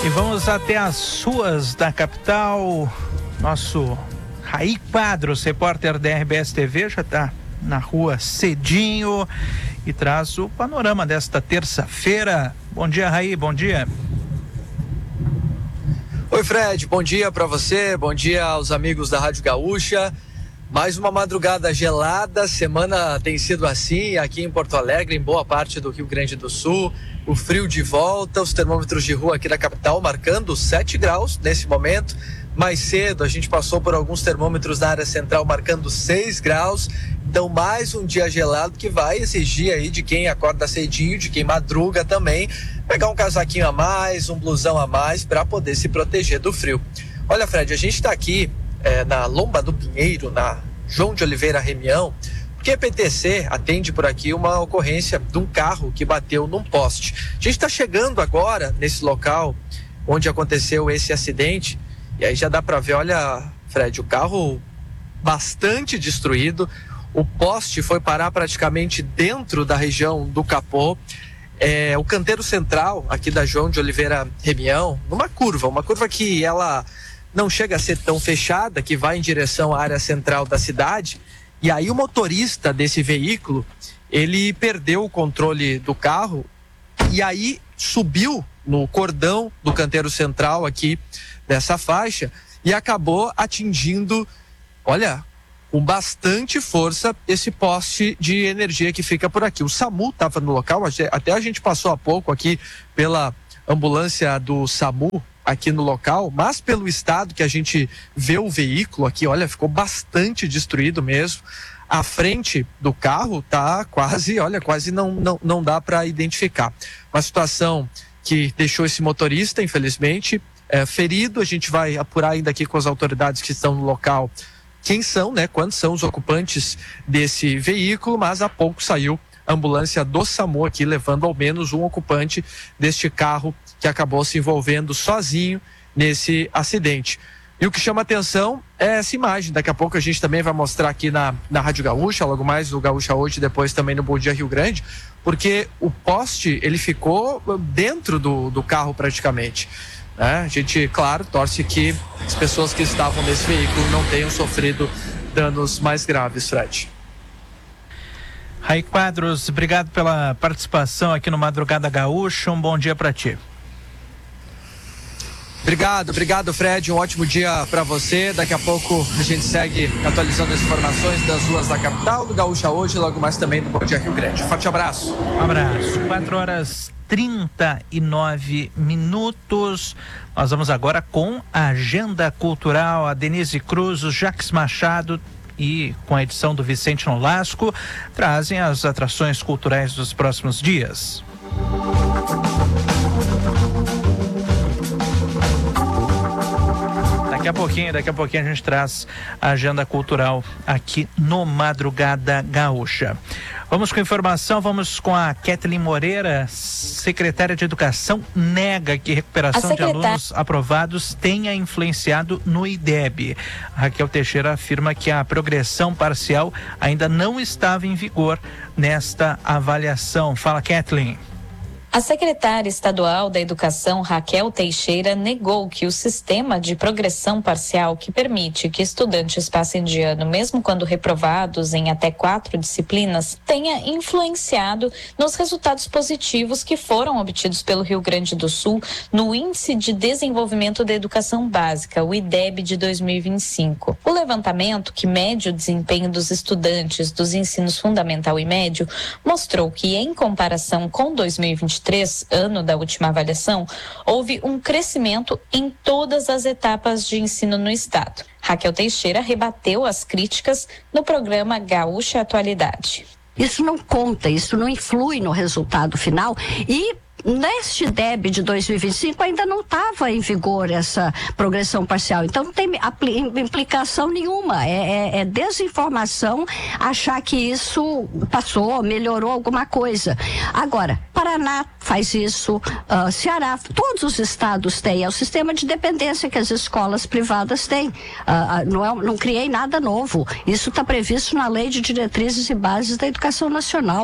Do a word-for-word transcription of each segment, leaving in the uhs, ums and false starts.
E vamos até as ruas da capital. Nosso Raí Quadros, repórter da R B S T V, já está na rua cedinho e traz o panorama desta terça-feira. Bom dia, Raí, bom dia. Oi, Fred, bom dia para você, bom dia aos amigos da Rádio Gaúcha. Mais uma madrugada gelada, semana tem sido assim aqui em Porto Alegre, em boa parte do Rio Grande do Sul. O frio de volta, os termômetros de rua aqui da capital marcando sete graus nesse momento. Mais cedo a gente passou por alguns termômetros na área central marcando seis graus. Então mais um dia gelado que vai exigir aí de quem acorda cedinho, de quem madruga também, pegar um casaquinho a mais, um blusão a mais para poder se proteger do frio. Olha, Fred, a gente está aqui é, na Lomba do Pinheiro, na João de Oliveira Remião, porque a P T C atende por aqui uma ocorrência de um carro que bateu num poste. A gente está chegando agora nesse local onde aconteceu esse acidente e aí já dá para ver, olha, Fred, o carro bastante destruído, o poste foi parar praticamente dentro da região do capô. É, o canteiro central aqui da João de Oliveira Remião, numa curva, uma curva que ela não chega a ser tão fechada, que vai em direção à área central da cidade, e aí o motorista desse veículo, ele perdeu o controle do carro e aí subiu no cordão do canteiro central aqui dessa faixa e acabou atingindo, olha, com bastante força esse poste de energia que fica por aqui. O SAMU estava no local, até a gente passou há pouco aqui pela ambulância do SAMU aqui no local, mas pelo estado que a gente vê o veículo aqui, olha, ficou bastante destruído mesmo. A frente do carro tá quase, olha, quase não, não, não dá para identificar. Uma situação que deixou esse motorista, infelizmente, é, ferido. A gente vai apurar ainda aqui com as autoridades que estão no local quem são, né, quantos são os ocupantes desse veículo, mas há pouco saiu a ambulância do SAMU aqui, levando ao menos um ocupante deste carro que acabou se envolvendo sozinho nesse acidente. E o que chama atenção é essa imagem. Daqui a pouco a gente também vai mostrar aqui na, na Rádio Gaúcha, logo mais no Gaúcha Hoje, depois também no Bom Dia Rio Grande, porque o poste, ele ficou dentro do, do carro praticamente. Né? A gente, claro, torce que as pessoas que estavam nesse veículo não tenham sofrido danos mais graves, Fred. Raí Quadros, obrigado pela participação aqui no Madrugada Gaúcha. Um bom dia para ti. Obrigado, obrigado, Fred. Um ótimo dia para você. Daqui a pouco a gente segue atualizando as informações das ruas da capital, do Gaúcha Hoje, logo mais também do Bom Dia Rio Grande. Forte abraço. Um abraço. quatro horas trinta e nove minutos. Nós vamos agora com a agenda cultural. A Denise Cruz, o Jacques Machado e com a edição do Vicente Nolasco trazem as atrações culturais dos próximos dias. Daqui a pouquinho, daqui a pouquinho a gente traz a agenda cultural aqui no Madrugada Gaúcha. Vamos com informação, vamos com a Kathleen Moreira, secretária de Educação, nega que recuperação secretária... de alunos aprovados tenha influenciado no I D E B. A Raquel Teixeira afirma que a progressão parcial ainda não estava em vigor nesta avaliação. Fala, Kathleen. A secretária estadual da Educação, Raquel Teixeira, negou que o sistema de progressão parcial que permite que estudantes passem de ano, mesmo quando reprovados em até quatro disciplinas, tenha influenciado nos resultados positivos que foram obtidos pelo Rio Grande do Sul no Índice de Desenvolvimento da Educação Básica, o I D E B de dois mil e vinte e cinco. O levantamento, que mede o desempenho dos estudantes dos ensinos fundamental e médio, mostrou que, em comparação com dois mil e vinte e três, ano da última avaliação, houve um crescimento em todas as etapas de ensino no estado. Raquel Teixeira rebateu as críticas no programa Gaúcha Atualidade. Isso não conta, isso não influi no resultado final e neste D E B de dois mil e vinte e cinco ainda não estava em vigor essa progressão parcial, então não tem implicação nenhuma, é, é, é desinformação achar que isso passou, melhorou alguma coisa. Agora, Paraná faz isso, uh, Ceará, todos os estados têm, é o sistema de dependência que as escolas privadas têm, uh, uh, não, é, não criei nada novo, isso está previsto na Lei de Diretrizes e Bases da Educação Nacional.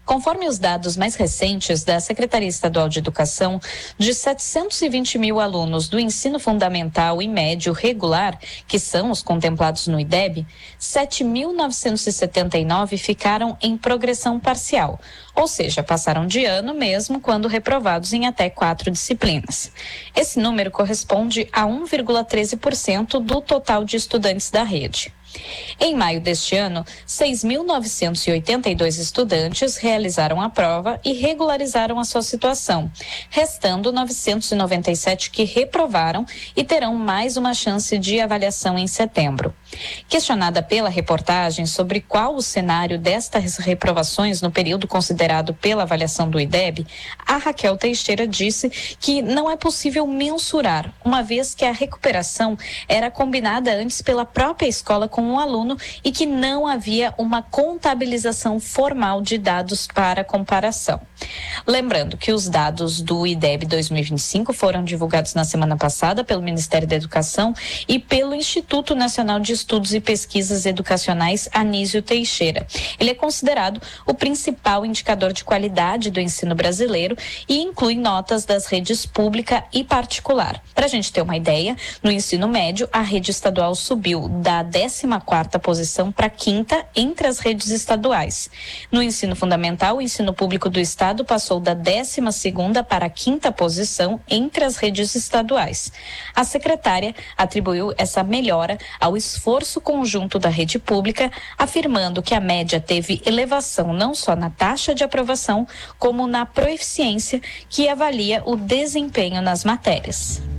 Conforme os dados mais recentes da Secretaria Estadual de Educação, de setecentos e vinte mil alunos do ensino fundamental e médio regular, que são os contemplados no I D E B, sete mil novecentos e setenta e nove ficaram em progressão parcial, ou seja, passaram de ano mesmo quando reprovados em até quatro disciplinas. Esse número corresponde a um vírgula treze por cento do total de estudantes da rede. Em maio deste ano, seis mil novecentos e oitenta e dois estudantes realizaram a prova e regularizaram a sua situação, restando novecentos e noventa e sete que reprovaram e terão mais uma chance de avaliação em setembro. Questionada pela reportagem sobre qual o cenário destas reprovações no período considerado pela avaliação do I D E B, a Raquel Teixeira disse que não é possível mensurar, uma vez que a recuperação era combinada antes pela própria escola com um aluno e que não havia uma contabilização formal de dados para comparação. Lembrando que os dados do I D E B dois mil e vinte e cinco foram divulgados na semana passada pelo Ministério da Educação e pelo Instituto Nacional de Estudos e Pesquisas Educacionais Anísio Teixeira. Ele é considerado o principal indicador de qualidade do ensino brasileiro e inclui notas das redes pública e particular. Para a gente ter uma ideia, no ensino médio, a rede estadual subiu da décima quarta posição para a quinta entre as redes estaduais. No ensino fundamental, o ensino público do estado passou da décima segunda para a quinta posição entre as redes estaduais. A secretária atribuiu essa melhora ao esforço conjunto da rede pública, afirmando que a média teve elevação não só na taxa de aprovação, como na proeficiência, que avalia o desempenho nas matérias.